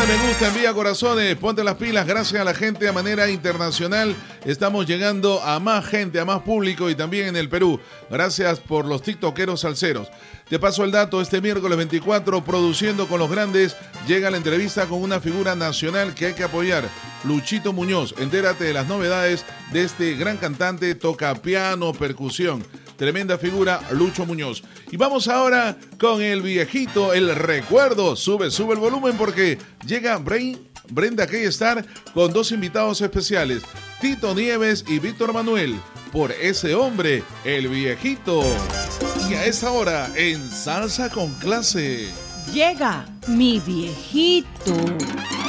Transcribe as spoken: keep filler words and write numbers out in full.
me gusta, envía corazones, ponte las pilas. Gracias a la gente de manera internacional. Estamos llegando a más gente, a más público y también en el Perú. Gracias por los tiktokeros salseros. Te paso el dato, este miércoles veinticuatro, Produciendo con los Grandes, llega la entrevista con una figura nacional que hay que apoyar, Luchito Muñoz. Entérate de las novedades de este gran cantante, toca piano, percusión. Tremenda figura, Lucho Muñoz. Y vamos ahora con el viejito, el recuerdo. Sube, sube el volumen porque llega Brain, Brenda K-Star con dos invitados especiales, Tito Nieves y Víctor Manuel, por ese hombre, el viejito. Y a esa hora, en Salsa con Clase, llega mi viejito.